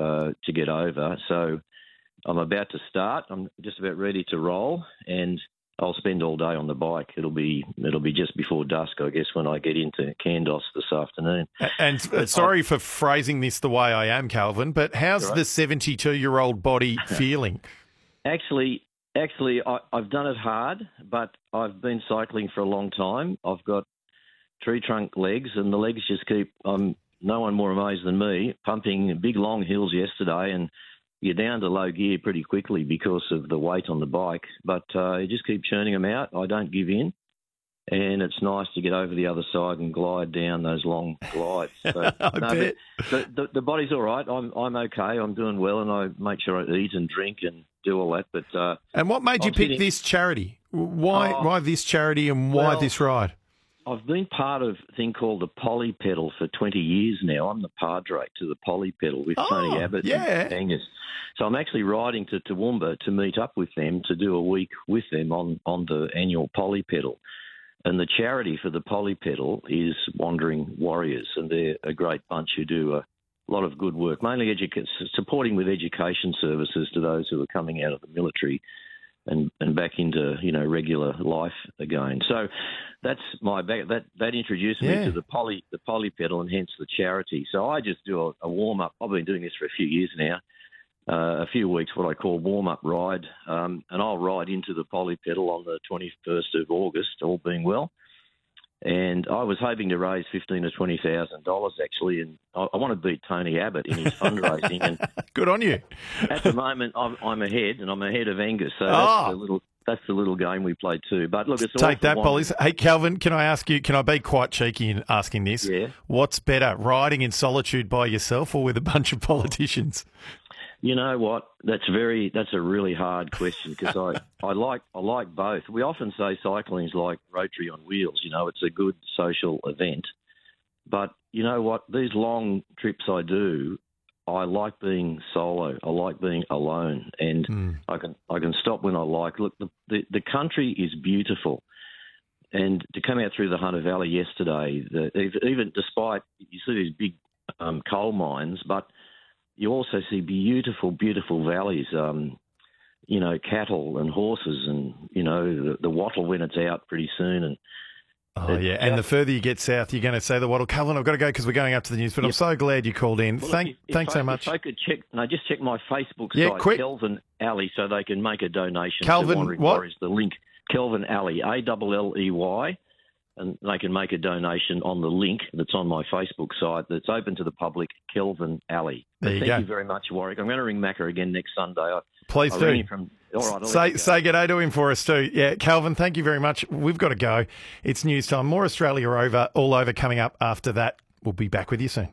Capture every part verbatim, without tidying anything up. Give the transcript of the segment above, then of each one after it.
uh, to get over. So I'm about to start. I'm just about ready to roll, and I'll spend all day on the bike. It'll be it'll be just before dusk, I guess, when I get into Candos this afternoon. And uh, sorry for phrasing this the way I am, Calvin, but how's Right. the seventy-two-year-old body feeling? Actually, actually, I, I've done it hard, but I've been cycling for a long time. I've got tree trunk legs, and the legs just keep. Um, no one more amazed than me, pumping big long hills yesterday, and you're down to low gear pretty quickly because of the weight on the bike. But uh, you just keep churning them out. I don't give in. And it's nice to get over the other side and glide down those long glides. So, I no, bet. The, the, the body's all right. I'm I'm okay. I'm doing well, and I make sure I eat and drink and do all that. But uh, And what made you I'm pick sitting- this charity? Why Oh, why this charity and why well, this ride? I've been part of a thing called the Poly Pedal for twenty years now. I'm the padre to the Poly Pedal with Oh, Tony Abbott yeah. and Angus. So I'm actually riding to Toowoomba to meet up with them to do a week with them on, on the annual Poly Pedal. And the charity for the Poly Pedal is Wandering Warriors, and they're a great bunch who do a lot of good work, mainly educa- supporting with education services to those who are coming out of the military and, and back into, you know, regular life again. So that's my back, that that introduced me Yeah. to the poly the poly pedal and hence the charity. So I just do a, a warm up. I've been doing this for a few years now, uh, a few weeks, what I call warm up ride, um, and I'll ride into the poly pedal on the twenty-first of August, all being well. And I was hoping to raise fifteen or twenty thousand dollars actually, and I, I want to beat Tony Abbott in his fundraising. And Good on you. at the moment, I'm, I'm ahead, and I'm ahead of Angus. So Oh. that's the little that's the little game we play too. But look, it's all Take for that, one- Pollies. Hey, Calvin, can I ask you, can I be quite cheeky in asking this? Yeah. What's better, riding in solitude by yourself or with a bunch of politicians? You know what? That's very. That's a really hard question because I, I like I like both. We often say cycling's like Rotary on wheels. You know, it's a good social event. But you know what? These long trips I do, I like being solo. I like being alone, and Mm. I can I can stop when I like. Look, the, the the country is beautiful, and to come out through the Hunter Valley yesterday, the, even despite you see these big um, coal mines, but you also see beautiful, beautiful valleys, um, you know, cattle and horses and, you know, the, the wattle when it's out pretty soon. And Oh, It's yeah. And the just- further you get south, you're going to say the wattle. Calvin, I've got to go because we're going up to the news, but I'm Yep. so glad you called in. Well, Thank, if- if thanks I- so much. If I could check, no, just check my Facebook Yeah, site, quick. Kelvin Alley, so they can make a donation Calvin to Wandering what? Warriors. The link, Kelvin Alley, A L L E Y, and they can make a donation on the link that's on my Facebook site that's open to the public, Kelvin Alley. There you Thank go. you very much, Warwick. I'm going to ring Macca again next Sunday. I, Please I do. ring him from, all right, I'll let Say, you go. say g'day to him for us too. Yeah, Calvin, thank you very much. We've got to go. It's news time. More Australia over, all over coming up after that. We'll be back with you soon.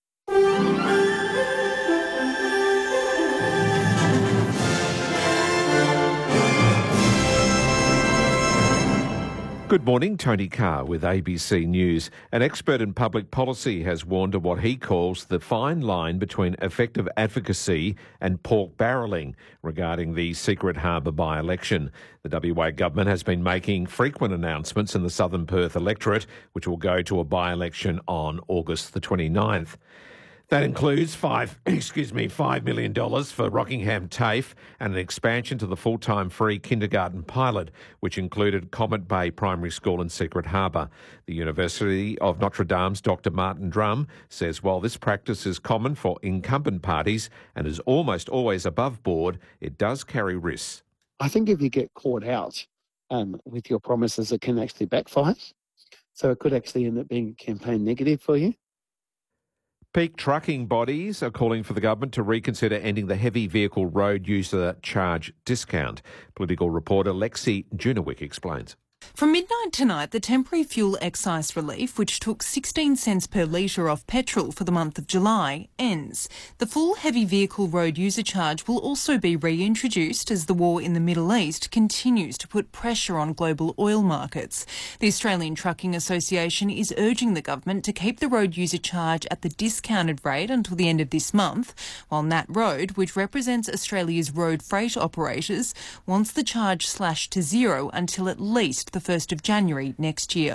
Good morning, Tony Carr with A B C News. An expert in public policy has warned of what he calls the fine line between effective advocacy and pork barrelling regarding the Secret Harbour by-election. The W A government has been making frequent announcements in the Southern Perth electorate, which will go to a by-election on August the twenty-ninth. That includes five, excuse me, five million dollars for Rockingham TAFE and an expansion to the full-time free kindergarten pilot, which included Comet Bay Primary School in Secret Harbour. The University of Notre Dame's Doctor Martin Drum says while this practice is common for incumbent parties and is almost always above board, it does carry risks. I think if you get caught out um, with your promises, it can actually backfire. So it could actually end up being campaign negative for you. Peak trucking bodies are calling for the government to reconsider ending the heavy vehicle road user charge discount. Political reporter Lexi Junowick explains. From midnight tonight, the temporary fuel excise relief, which took sixteen cents per litre off petrol for the month of July, ends. The full heavy vehicle road user charge will also be reintroduced as the war in the Middle East continues to put pressure on global oil markets. The Australian Trucking Association is urging the government to keep the road user charge at the discounted rate until the end of this month, while Nat Road, which represents Australia's road freight operators, wants the charge slashed to zero until at least the first of January next year.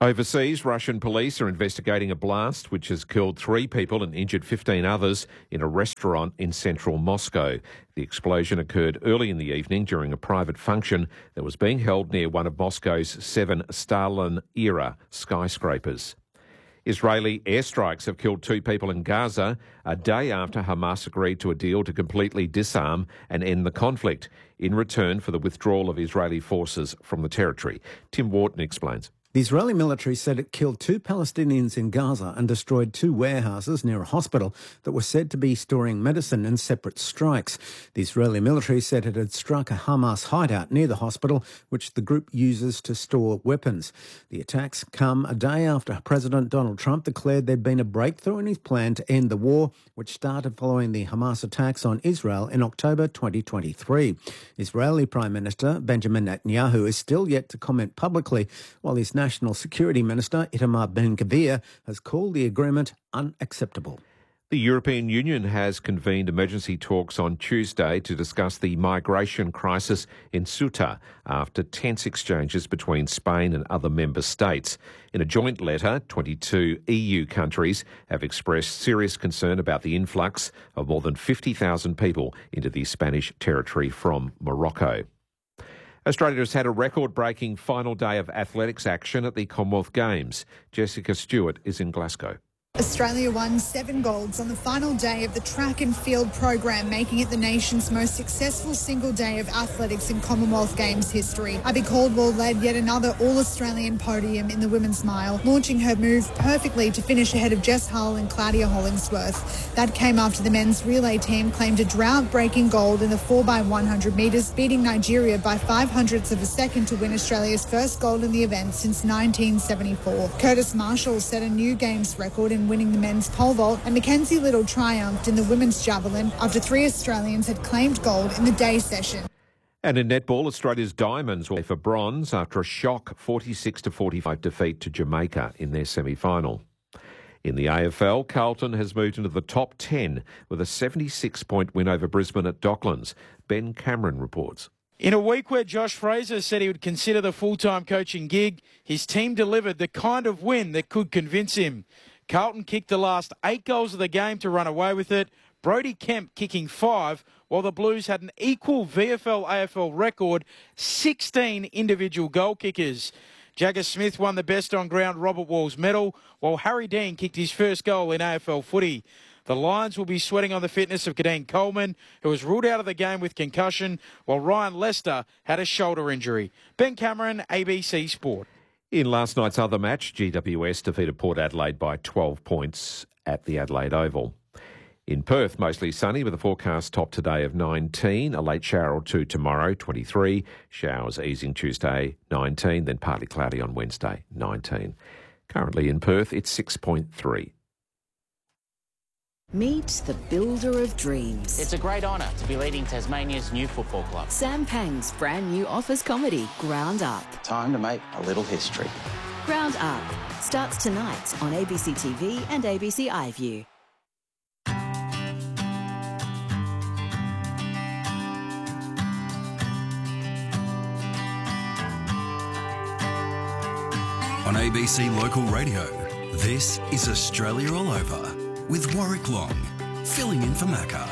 Overseas, Russian police are investigating a blast which has killed three people and injured fifteen others in a restaurant in central Moscow. The explosion occurred early in the evening during a private function that was being held near one of Moscow's seven Stalin-era skyscrapers. Israeli airstrikes have killed two people in Gaza a day after Hamas agreed to a deal to completely disarm and end the conflict in return for the withdrawal of Israeli forces from the territory. Tim Wharton explains. The Israeli military said it killed two Palestinians in Gaza and destroyed two warehouses near a hospital that were said to be storing medicine in separate strikes. The Israeli military said it had struck a Hamas hideout near the hospital, which the group uses to store weapons. The attacks come a day after President Donald Trump declared there'd been a breakthrough in his plan to end the war, which started following the Hamas attacks on Israel in October twenty twenty-three. Israeli Prime Minister Benjamin Netanyahu is still yet to comment publicly, while his National Security Minister Itamar Ben-Gvir has called the agreement unacceptable. The European Union has convened emergency talks on Tuesday to discuss the migration crisis in Ceuta after tense exchanges between Spain and other member states. In a joint letter, twenty-two E U countries have expressed serious concern about the influx of more than fifty thousand people into the Spanish territory from Morocco. Australia has had a record-breaking final day of athletics action at the Commonwealth Games. Jessica Stewart is in Glasgow. Australia won seven golds on the final day of the track and field program, making it the nation's most successful single day of athletics in Commonwealth Games history. Abby Caldwell led yet another All-Australian podium in the women's mile, launching her move perfectly to finish ahead of Jess Hull and Claudia Hollingsworth. That came after the men's relay team claimed a drought-breaking gold in the four by one hundred metres, beating Nigeria by five hundredths of a second to win Australia's first gold in the event since nineteen seventy-four. Curtis Marshall set a new Games record in winning the men's pole vault, and Mackenzie Little triumphed in the women's javelin after three Australians had claimed gold in the day session. And in netball, Australia's Diamonds will play for bronze after a shock forty-six to forty-five defeat to Jamaica in their semi-final. In the A F L, Carlton has moved into the top ten with a seventy-six point win over Brisbane at Docklands. Ben Cameron reports. In a week where Josh Fraser said he would consider the full-time coaching gig, his team delivered the kind of win that could convince him. Carlton kicked the last eight goals of the game to run away with it, Brody Kemp kicking five, while the Blues had an equal V F L A F L record, sixteen individual goal kickers. Jagger Smith won the Best on Ground Robert Walls medal, while Harry Dean kicked his first goal in A F L footy. The Lions will be sweating on the fitness of Kadeen Coleman, who was ruled out of the game with concussion, while Ryan Lester had a shoulder injury. Ben Cameron, A B C Sport. In last night's other match, G W S defeated Port Adelaide by twelve points at the Adelaide Oval. In Perth, mostly sunny with a forecast top today of nineteen, a late shower or two tomorrow, twenty-three, showers easing Tuesday, nineteen, then partly cloudy on Wednesday, nineteen. Currently in Perth, it's six point three. Meet the builder of dreams. It's a great honour to be leading Tasmania's new football club. Sam Pang's brand new office comedy, Ground Up. Time to make a little history. Ground Up starts tonight on A B C T V and A B C iView. On A B C Local Radio, this is Australia All Over with Warwick Long, filling in for Macca.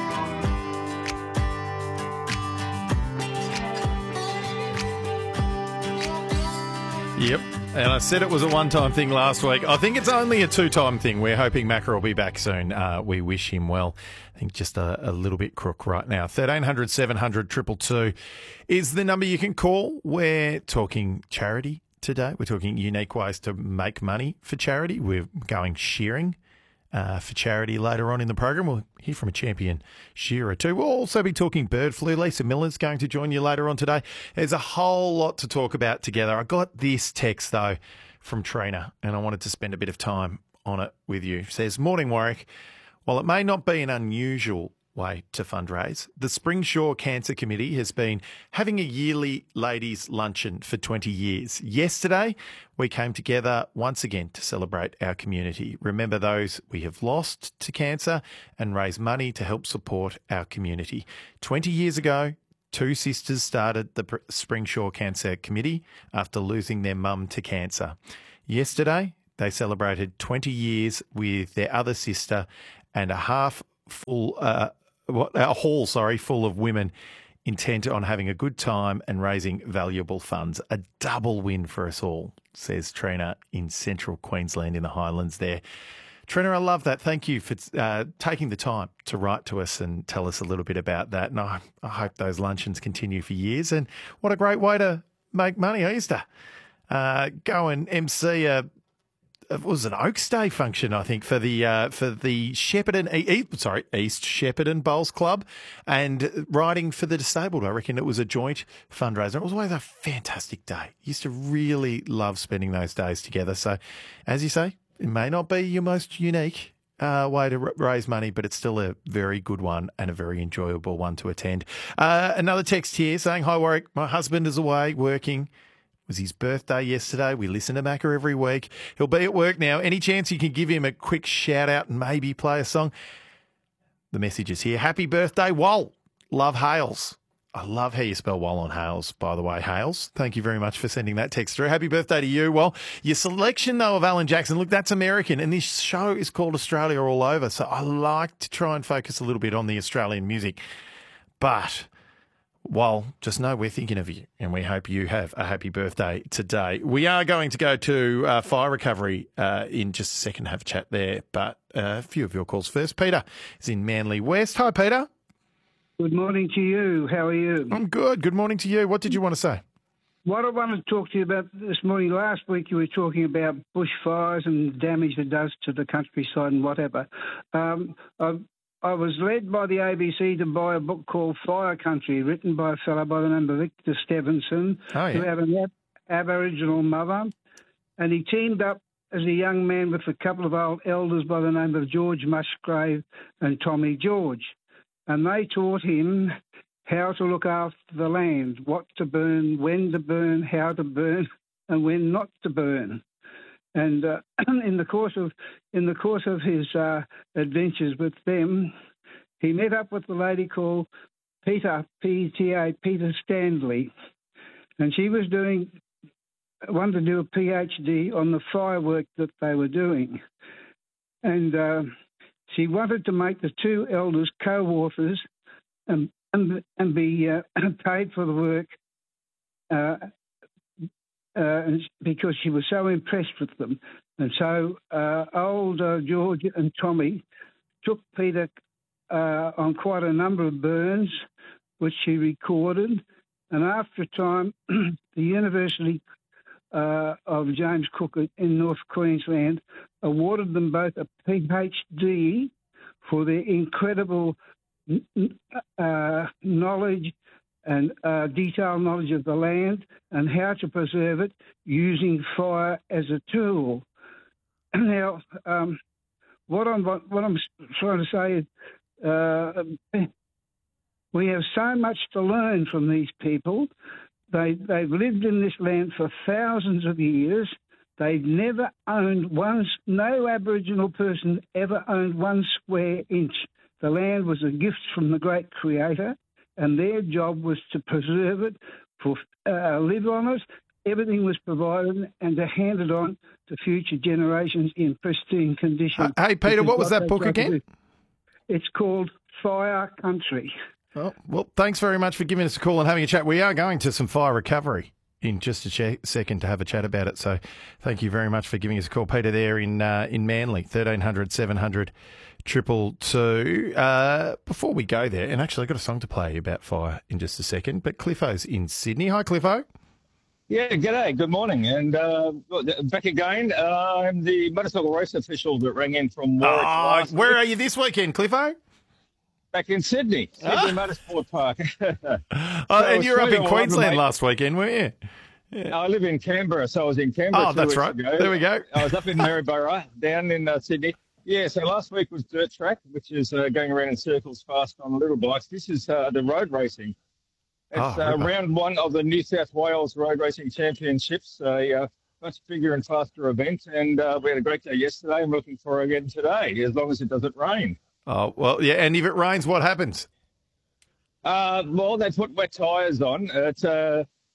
Yep, and I said it was a one-time thing last week. I think it's only a two-time thing. We're hoping Macca will be back soon. Uh, we wish him well. I think just a, a little bit crook right now. thirteen hundred, seven hundred, two two two is the number you can call. We're talking charity today. We're talking unique ways to make money for charity. We're going shearing uh, for charity later on in the program. We'll hear from a champion shearer too. We'll also be talking bird flu. Lisa Miller's going to join you later on today. There's a whole lot to talk about together. I got this text, though, from Trina, and I wanted to spend a bit of time on it with you. It says, "Morning, Warwick. While it may not be an unusual way to fundraise, the Springsure Cancer Committee has been having a yearly ladies' luncheon for twenty years. Yesterday, we came together once again to celebrate our community, remember those we have lost to cancer, and raise money to help support our community. twenty years ago, two sisters started the Springsure Cancer Committee after losing their mum to cancer. Yesterday, they celebrated twenty years with their other sister and a half full, uh, what, a hall, sorry, full of women intent on having a good time and raising valuable funds. A double win for us all, says Trina in central Queensland in the Highlands there. Trina, I love that. Thank you for uh, taking the time to write to us and tell us a little bit about that. And I, I hope those luncheons continue for years. And what a great way to make money, Easter. Uh, go and M C a, it was an Oaks Day function, I think, for the uh, for the Shepparton, e- sorry, East Shepparton Bowls Club, and riding for the disabled. I reckon it was a joint fundraiser. It was always a fantastic day. Used to really love spending those days together. So, as you say, it may not be your most unique uh, way to r- raise money, but it's still a very good one and a very enjoyable one to attend. Uh, another text here saying, "Hi Warwick, my husband is away working. It was his birthday yesterday. We listen to Macca every week. He'll be at work now. Any chance you can give him a quick shout out and maybe play a song?" The message is here. Happy birthday, Wal. Love Hales. I love how you spell Wal on Hales, by the way, Hales. Thank you very much for sending that text through. Happy birthday to you, Wal. Your selection, though, of Alan Jackson, look, that's American, and this show is called Australia All Over, so I like to try and focus a little bit on the Australian music. But, Wal, just know we're thinking of you, and we hope you have a happy birthday today. We are going to go to uh, fire recovery uh, in just a second, have a chat there, but uh, a few of your calls first. Peter is in Manly West. Hi, Peter. Good morning to you. How are you? I'm good. Good morning to you. What did you want to say? What I wanted to talk to you about this morning, last week you were talking about bushfires and the damage it does to the countryside and whatever. Um, I, I was led by the A B C to buy a book called Fire Country, written by a fellow by the name of Victor Stevenson, oh, yeah. who had an ab- Aboriginal mother. And he teamed up as a young man with a couple of old elders by the name of George Musgrave and Tommy George. And they taught him how to look after the land, what to burn, when to burn, how to burn, and when not to burn. And uh, in the course of in the course of his uh, adventures with them, he met up with a lady called Peter P T A Peter Stanley, and she was doing wanted to do a PhD on the firework that they were doing, and. Uh, She wanted to make the two elders co-authors and, and, and be uh, paid for the work uh, uh, because she was so impressed with them. And so uh, old uh, George and Tommy took Peter uh, on quite a number of burns, which she recorded. And after a time, the University uh, of James Cook in North Queensland awarded them both a PhD for their incredible uh, knowledge and uh, detailed knowledge of the land and how to preserve it using fire as a tool. Now, um, what I'm what I'm trying to say is uh, we have so much to learn from these people. They they've lived in this land for thousands of years. They've never owned one, no Aboriginal person ever owned one square inch. The land was a gift from the great Creator, and their job was to preserve it, for uh, live on it. Everything was provided, and to hand it on to future generations in pristine condition. Uh, hey, Peter, what was that book again? It's called Fire Country. Oh, well, thanks very much for giving us a call and having a chat. We are going to some fire recovery in just a ch- second to have a chat about it. So thank you very much for giving us a call, Peter, there in uh, in Manly, thirteen hundred, seven hundred, triple two. Uh, before we go there, and actually I've got a song to play about fire in just a second, but Cliffo's in Sydney. Hi, Cliffo. Yeah, g'day, good morning. And uh, back again, uh, I'm the motorcycle race official that rang in from Warwick. Oh, where week. Are you this weekend, Cliffo? Back in Sydney, Sydney ah. Motorsport Park. oh, so and you were up in Queensland last weekend, weren't you? Yeah. I live in Canberra, so I was in Canberra Oh, two that's weeks right. ago. There we go. I was up in Maryborough, down in uh, Sydney. Yeah, so last week was dirt track, which is uh, going around in circles fast on little bikes. This is uh, the road racing. It's oh, uh, round one of the New South Wales Road Racing Championships, a uh, much bigger and faster event. And uh, we had a great day yesterday. I'm looking for again today, as long as it doesn't rain. Oh, well, yeah, and if it rains, what happens? Uh, well, they put wet tyres on. It's uh,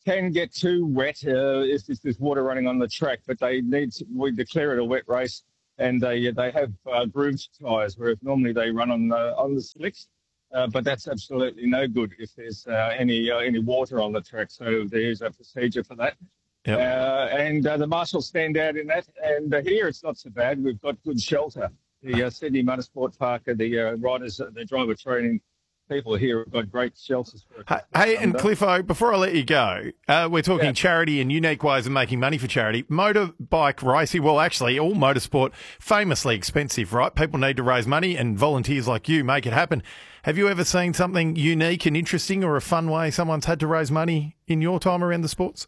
can get too wet uh, if there's water running on the track, but they need to, we declare it a wet race, and they they have uh, grooved tyres, whereas normally they run on the, on the slicks. Uh, but that's absolutely no good if there's uh, any uh, any water on the track. So there's a procedure for that. Yep. Uh, and uh, the marshals stand out in that. And uh, here it's not so bad. We've got good shelter. The uh, Sydney Motorsport Park, uh, the uh, riders, uh, the driver training people here have got great shelters. For hey, hey and Cliffo, before I let you go, uh, we're talking yeah. charity and unique ways of making money for charity. Motorbike racing, well, actually, all motorsport, famously expensive, right? People need to raise money, and volunteers like you make it happen. Have you ever seen something unique and interesting or a fun way someone's had to raise money in your time around the sports?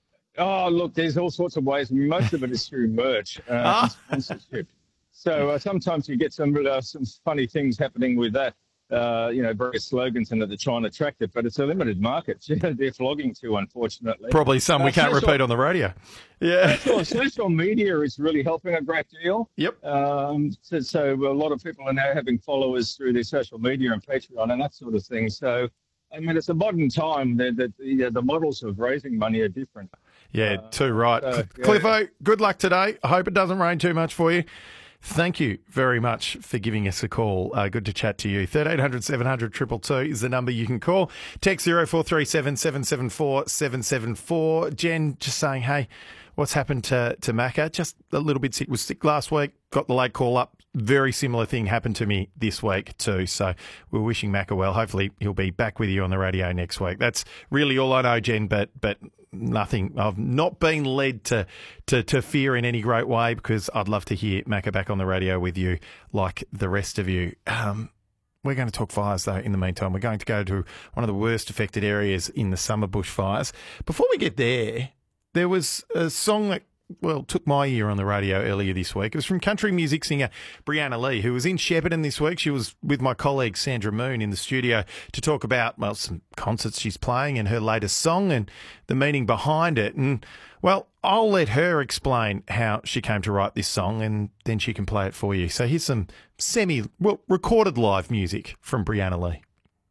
Oh, look, there's all sorts of ways. Most of it is through merch uh, ah. and sponsorship. So uh, sometimes you get some uh, some funny things happening with that. Uh, you know, various slogans and that they're trying to attract it, but it's a limited market. They're flogging to, unfortunately. Probably some we uh, can't social, repeat on the radio. Yeah. Social, social media is really helping a great deal. Yep. Um, so, so a lot of people are now having followers through their social media and Patreon and that sort of thing. So, I mean, it's a modern time that the, the, the models of raising money are different. Yeah, uh, too right. So, yeah. Cliffo, good luck today. I hope it doesn't rain too much for you. Thank you very much for giving us a call. Uh, good to chat to you. thirteen hundred, seven hundred, two two two is the number you can call. Text zero four three seven, seven seven four, seven seven four. Jen just saying, hey, what's happened to, to Macca? Just a little bit sick. Was sick last week, got the late call up. Very similar thing happened to me this week too. So we're wishing Macca well. Hopefully he'll be back with you on the radio next week. That's really all I know, Jen, but but nothing. I've not been led to, to, to fear in any great way, because I'd love to hear Macca back on the radio with you like the rest of you. Um, we're going to talk fires, though, in the meantime. We're going to go to one of the worst affected areas in the summer bushfires. Before we get there, there was a song that, well, took my ear on the radio earlier this week. It was from country music singer Brianna Lee, who was in Shepparton this week. She was with my colleague Sandra Moon in the studio to talk about, well, some concerts she's playing and her latest song and the meaning behind it. And, well, I'll let her explain how she came to write this song, and then she can play it for you. So here's some semi, well, recorded live music from Brianna Lee.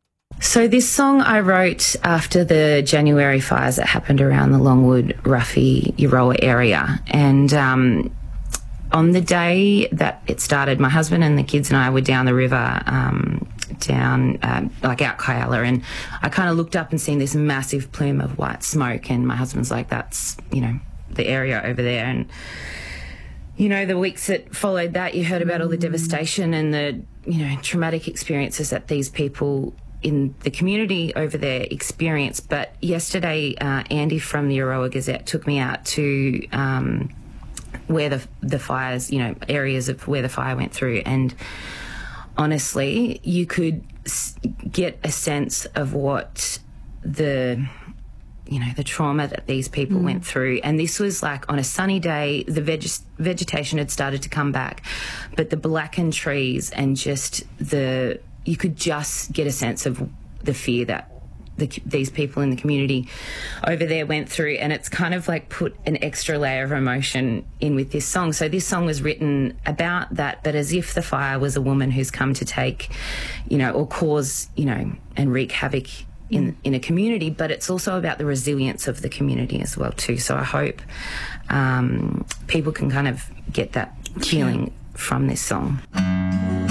So this song I wrote after the January fires that happened around the Longwood, Ruffy, Euroa area. And um, on the day that it started, my husband and the kids and I were down the river, um, down uh, like out Kyalla, and I kind of looked up and seen this massive plume of white smoke, and my husband's like, that's, you know, the area over there. And you know, the weeks that followed that, you heard about all the devastation and the, you know, traumatic experiences that these people in the community over there experience. But yesterday, uh, Andy from the Euroa Gazette took me out to um, where the the fires, you know, areas of where the fire went through, and honestly, you could get a sense of what the, you know, the trauma that these people mm. went through. And this was like on a sunny day, the veg- vegetation had started to come back, but the blackened trees and just the, you could just get a sense of the fear that the, these people in the community over there went through. And it's kind of like put an extra layer of emotion in with this song. So this song was written about that, but as if the fire was a woman who's come to take, you know, or cause, you know, and wreak havoc in in a community, but it's also about the resilience of the community as well too. So I hope um, people can kind of get that feeling from this song.